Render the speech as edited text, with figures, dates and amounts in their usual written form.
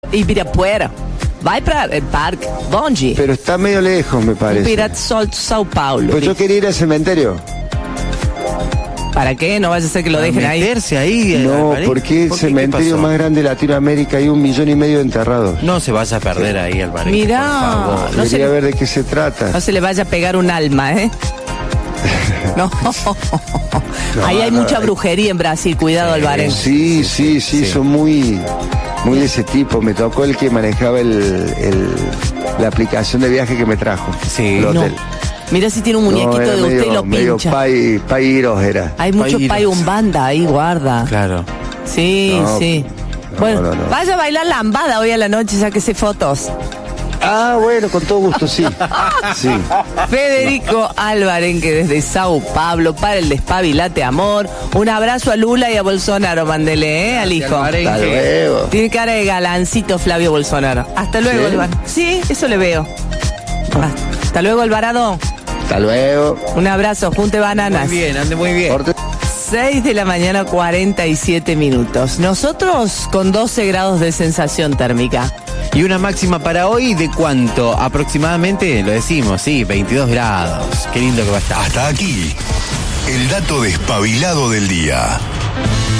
Ibirapuera. Vai para el parque, bonde. Pero está medio lejos, me parece. Piratsol, Sao Paulo. Pues yo quería ir al cementerio. ¿Para qué? No vaya a ser que lo dejen ahí. Meterse ahí. No, porque el cementerio más grande de Latinoamérica, hay 1,5 millones de enterrados. No se vaya a perder ahí, Alvarenque. Mirá, por favor. no Quería ver de qué se trata. No se le vaya a pegar un alma, ¿eh? No. Ahí hay mucha brujería en Brasil, cuidado, Alvarenque. Sí, son muy de ese tipo. Me tocó el que manejaba la aplicación de viaje que me trajo. Sí. El hotel. Mira si tiene un muñequito de usted y lo pincha. Pairos era. Hay mucho pai umbanda ahí, guarda. Claro. Sí, sí. Bueno, vaya a bailar lambada hoy a la noche, sáquese fotos. Ah, bueno, con todo gusto, sí. Sí. Federico Alvarenque desde Sao Paulo para el Despabilate Amor. Un abrazo a Lula y a Bolsonaro, mandele, al hijo. Hasta luego. Tiene cara de galancito Flavio Bolsonaro. Hasta luego, ¿Sí? Alvar. Sí, eso le veo. Hasta luego, Alvarado. Hasta luego. Un abrazo, junte bananas. Muy bien, ande muy bien. 6 de la mañana, 47 minutos. Nosotros con 12 grados de sensación térmica. Y una máxima para hoy, ¿de cuánto? Aproximadamente, lo decimos, sí, 22 grados. Qué lindo que va a estar. Hasta aquí, el dato despabilado del día.